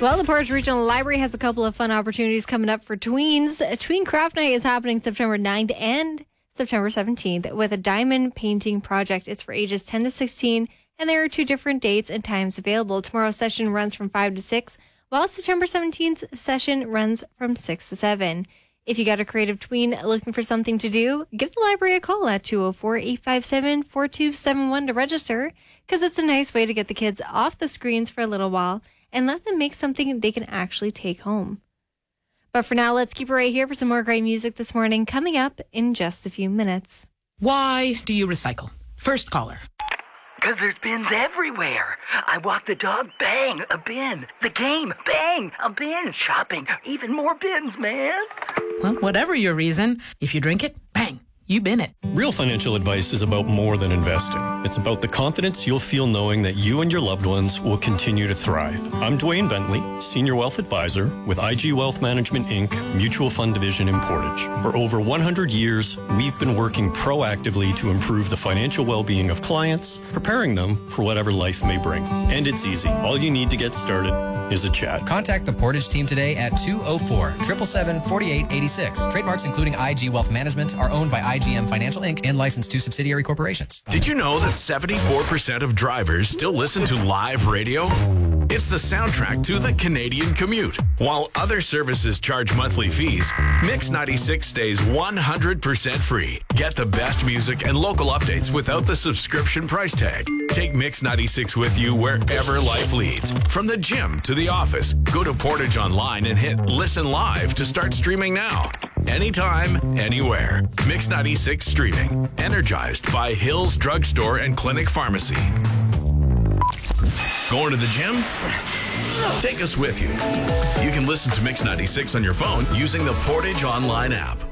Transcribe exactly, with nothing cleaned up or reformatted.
Well, the Portage Regional Library has a couple of fun opportunities coming up for tweens. A Tween Craft Night is happening September ninth and September seventeenth with a diamond painting project. It's for ages ten to sixteen, and there are two different dates and times available. Tomorrow's session runs from five to six, while September seventeenth session runs from six to seven. If you got a creative tween looking for something to do, give the library a call at two oh four, eight five seven, four two seven one to register, because it's a nice way to get the kids off the screens for a little while and let them make something they can actually take home. But for now, let's keep it right here for some more great music this morning, coming up in just a few minutes. Why do you recycle? First caller. Because there's bins everywhere. I walk the dog, bang, a bin. The game, bang, a bin. Shopping, even more bins, man. Well, whatever your reason, if you drink it, bang, you bin it. Real financial advice is about more than investing. It's about the confidence you'll feel knowing that you and your loved ones will continue to thrive. I'm Dwayne Bentley, Senior Wealth Advisor with I G Wealth Management, Incorporated, Mutual Fund Division in Portage. For over one hundred years, we've been working proactively to improve the financial well-being of clients, preparing them for whatever life may bring. And it's easy. All you need to get started is a chat. Contact the Portage team today at two oh four, seven seven seven, four eight eight six. Trademarks including I G Wealth Management are owned by I G M Financial Incorporated and licensed to subsidiary corporations. Did you know that seventy-four percent of drivers still listen to live radio? It's the soundtrack to the Canadian commute. While other services charge monthly fees, Mix ninety-six stays one hundred percent free. Get the best music and local updates without the subscription price tag. Take Mix ninety-six with you wherever life leads. From the gym to the office, go to Portage Online and hit Listen Live to start streaming now. Anytime, anywhere. Mix ninety-six streaming. Energized by Hills Drugstore and Clinic Pharmacy. Going to the gym? Take us with you. You can listen to Mix ninety-six on your phone using the Portage Online app.